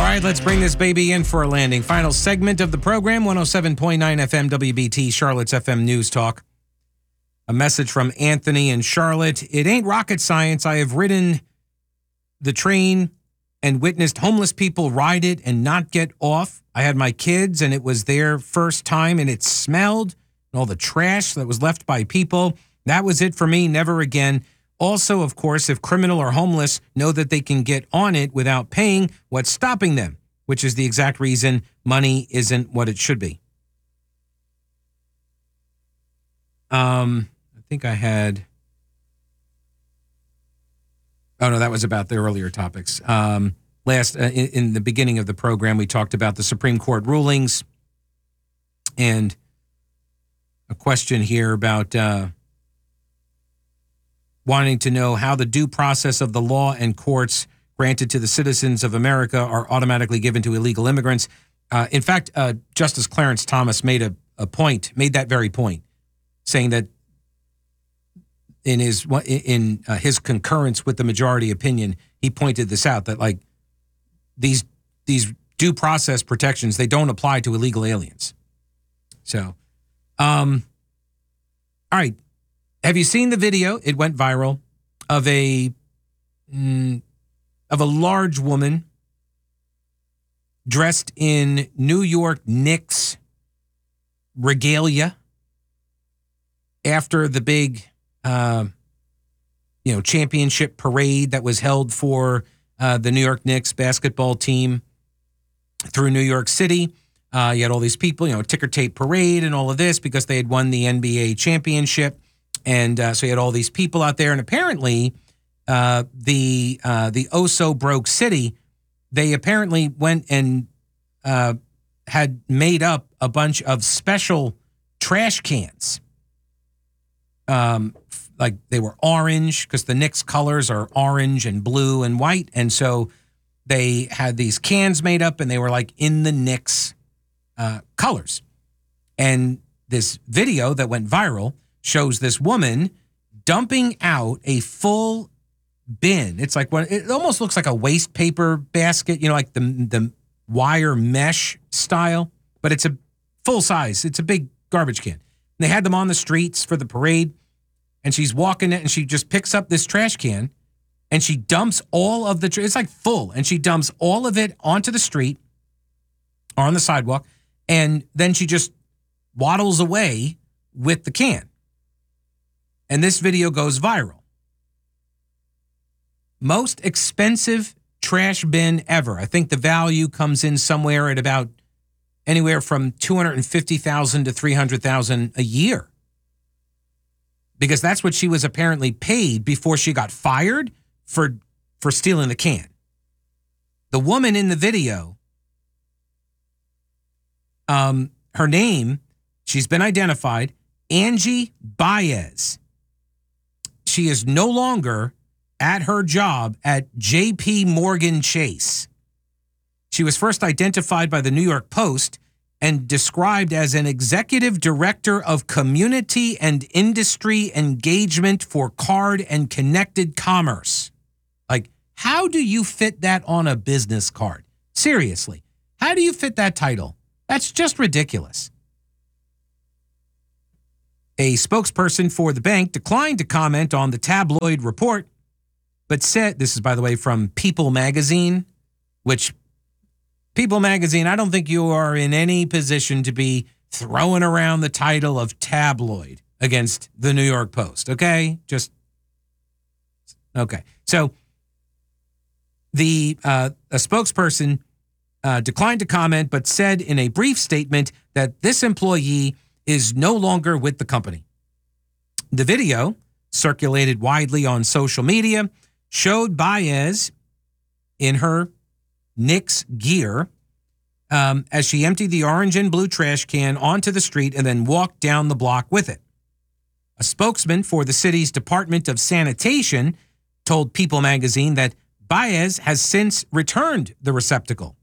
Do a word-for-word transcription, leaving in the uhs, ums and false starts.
right, let's bring this baby in for a landing. Final segment of the program, one oh seven point nine F M W B T, Charlotte's F M News Talk. A message from Anthony in Charlotte. It ain't rocket science. I have ridden the train and witnessed homeless people ride it and not get off. I had my kids, and it was their first time, and it smelled, and all the trash that was left by people. That was it for me. Never again. Also, of course, if criminal or homeless know that they can get on it without paying, what's stopping them? Which is the exact reason money isn't what it should be. Um, I think I had... Oh, no, that was about the earlier topics. Um, last, uh, in, in the beginning of the program, we talked about the Supreme Court rulings and a question here about... Uh, wanting to know how the due process of the law and courts granted to the citizens of America are automatically given to illegal immigrants. Uh, in fact, uh, Justice Clarence Thomas made a, a point, made that very point, saying that in his in uh, his concurrence with the majority opinion, he pointed this out, that like these these due process protections, they don't apply to illegal aliens. So, um, all right. Have you seen the video? It went viral of a mm, of a large woman dressed in New York Knicks regalia after the big, uh, you know, championship parade that was held for uh, the New York Knicks basketball team through New York City. Uh, you had all these people, you know, ticker tape parade and all of this because they had won the N B A championship. And uh, so you had all these people out there, and apparently uh, the uh, the oh so broke city, they apparently went and uh, had made up a bunch of special trash cans. Um, like they were orange because the Knicks colors are orange and blue and white, and so they had these cans made up, and they were like in the Knicks uh, colors. And this video that went viral shows this woman dumping out a full bin. It's like what it almost looks like a waste paper basket, you know, like the the wire mesh style, but it's a full size. It's a big garbage can. And they had them on the streets for the parade, and she's walking it, and she just picks up this trash can, and she dumps all of the. Tra- it's like full, and she dumps all of it onto the street or on the sidewalk, and then she just waddles away with the can. And this video goes viral. Most expensive trash bin ever. I think the value comes in somewhere at about anywhere from two hundred fifty thousand dollars to three hundred thousand dollars a year. Because that's what she was apparently paid before she got fired for, for stealing the can. The woman in the video, um, her name, she's been identified, Angie Baez. She is no longer at her job at J P Morgan Chase. She was first identified by the New York Post and described as an executive director of community and industry engagement for card and connected commerce. Like, how do you fit that on a business card? Seriously, how do you fit that title? That's just ridiculous. A spokesperson for the bank declined to comment on the tabloid report, but said, this is, by the way, from People Magazine, which People Magazine, I don't think you are in any position to be throwing around the title of tabloid against the New York Post, okay? Just, okay. So the uh, a spokesperson uh, declined to comment, but said in a brief statement that this employee is no longer with the company. The video, circulated widely on social media, showed Baez in her Knicks gear um, as she emptied the orange and blue trash can onto the street and then walked down the block with it. A spokesman for the city's Department of Sanitation told People Magazine that Baez has since returned the receptacle.